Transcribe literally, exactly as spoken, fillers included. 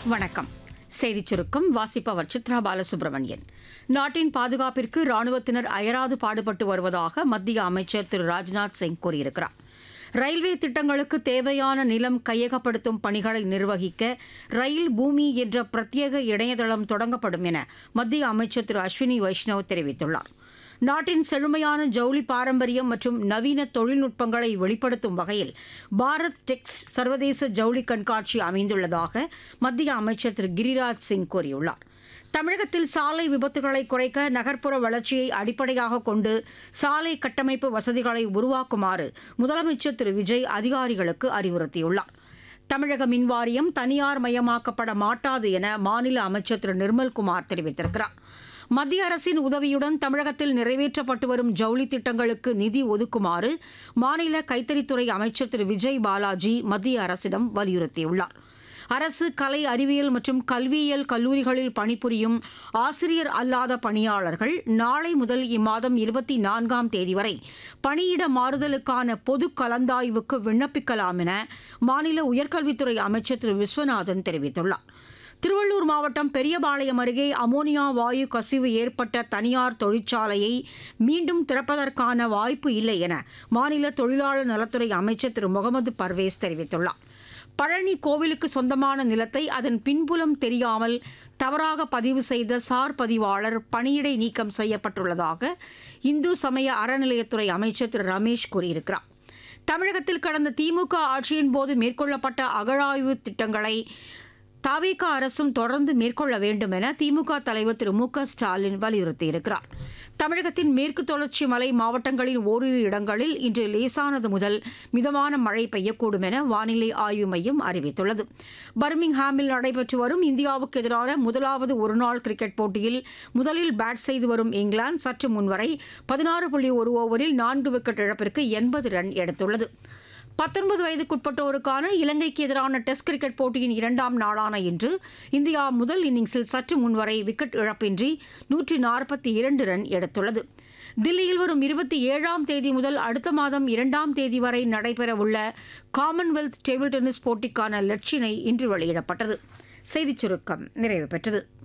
வணக்கம். செய்திச் சுருக்கம் வாசிப்பவர் சித்ரா பாலசுப்ரமணியன். நாட்டின் பாதுகாப்பிற்கு ராணுவத்தினர் அயராது பாடுபட்டு வருவதாக மத்திய அமைச்சர் திரு ராஜ்நாத் சிங் கூறியிருக்கிறார். ரயில்வே திட்டங்களுக்கு தேவையான நிலம் கையகப்படுத்தும் பணிகளை நிர்வகிக்க ரயில் பூமி என்ற பிரத்யேக இணையதளம் தொடங்கப்படும் என மத்திய அமைச்சர் திரு அஸ்வினி வைஷ்ணவ் தெரிவித்துள்ளார். நாட்டின் செழுமையான ஜவுளி பாரம்பரியம் மற்றும் நவீன தொழில்நுட்பங்களை வெளிப்படுத்தும் வகையில் பாரத் டெக்ஸ் சர்வதேச ஜவுளி கண்காட்சி அமைந்துள்ளதாக மத்திய அமைச்சர் திரு கிரிராஜ் சிங் கூறியுள்ளார். தமிழகத்தில் சாலை விபத்துகளை குறைக்க நகர்ப்புற வளர்ச்சியை அடிப்படையாக கொண்டு சாலை கட்டமைப்பு வசதிகளை உருவாக்குமாறு முதலமைச்சர் திரு விஜய் அதிகாரிகளுக்கு அறிவுறுத்தியுள்ளார். தமிழக மின்வாரியம் தனியார் மயமாக்கப்பட மாட்டாது என மாநில அமைச்சர் திரு நிர்மல்குமார் தெரிவித்திருக்கிறார். மத்திய அரசின் உதவியுடன் தமிழகத்தில் நிறைவேற்றப்பட்டு வரும் ஜவுளி திட்டங்களுக்கு நிதி ஒதுக்குமாறு மாநில கைத்தறித்துறை அமைச்சர் திரு விஜய் பாலாஜி மத்திய அரசிடம் வலியுறுத்தியுள்ளார். அரசு கலை அறிவியல் மற்றும் கல்வியியல் கல்லூரிகளில் பணிபுரியும் ஆசிரியர் அல்லாத பணியாளர்கள் நாளை முதல் இம்மாதம் இருபத்தி நான்காம் தேதி வரை பணியிட மாறுதலுக்கான பொது கலந்தாய்வுக்கு விண்ணப்பிக்கலாம் என மாநில உயர்கல்வித்துறை அமைச்சர் திரு விஸ்வநாதன் தெரிவித்துள்ளார். திருவள்ளூர் மாவட்டம் பெரியபாளையம் அருகே அமோனியா வாயு கசிவு ஏற்பட்ட தனியார் தொழிற்சாலையை மீண்டும் திறப்பதற்கான வாய்ப்பு இல்லை என மாநில தொழிலாளர் நலத்துறை அமைச்சர் திரு முகமது பர்வேஸ் தெரிவித்துள்ளார். பழனி கோவிலுக்கு சொந்தமான நிலத்தை அதன் பின்புலம் தெரியாமல் தவறாக பதிவு செய்த சார் பதிவாளர் பணியிடை நீக்கம் செய்யப்பட்டுள்ளதாக இந்து சமய அறநிலையத்துறை அமைச்சர் திரு ரமேஷ் கூறியிருக்கிறார். தமிழகத்தில் கடந்த திமுக ஆட்சியின் போது மேற்கொள்ளப்பட்ட அகழாய்வு திட்டங்களை தவிக அரசும் தொடர்ந்து மேற்கொள்ள வேண்டும் என திமுக தலைவர் திரு மு க ஸ்டாலின் வலியுறுத்தியிருக்கிறார். தமிழகத்தின் மேற்கு தொடர்ச்சி மலை மாவட்டங்களின் ஓரிரு இடங்களில் இன்று லேசானது முதல் மிதமான மழை பெய்யக்கூடும் என வானிலை ஆய்வு மையம் அறிவித்துள்ளது. பர்மிங்ஹாமில் நடைபெற்று வரும் இந்தியாவுக்கு எதிரான முதலாவது ஒருநாள் கிரிக்கெட் போட்டியில் முதலில் பேட் செய்து வரும் இங்கிலாந்து சற்று முன்வரை பதினாறு புள்ளி ஒரு ஓவரில் நான்கு விக்கெட் இழப்பிற்கு எண்பது ரன் எடுத்துள்ளது. பத்தொன்பது வயதுக்குட்பட்டோருக்கான இலங்கைக்கு எதிரான டெஸ்ட் கிரிக்கெட் போட்டியின் இரண்டாம் நாளான இன்று இந்தியா முதல் இன்னிங்ஸில் சற்று முன்வரை விக்கெட் இழப்பின்றி நூற்றி நாற்பத்தி இரண்டு ரன் எடுத்துள்ளது. தில்லியில் வரும் இருபத்தி ஏழாம் தேதி முதல் அடுத்த மாதம் இரண்டாம் தேதி வரை நடைபெறவுள்ள காமன்வெல்த் டேபிள் டென்னிஸ் போட்டிக்கான லட்சினை இன்று வெளியிடப்பட்டது. செய்திச் சுருக்கம் நிறைவு பெற்றது.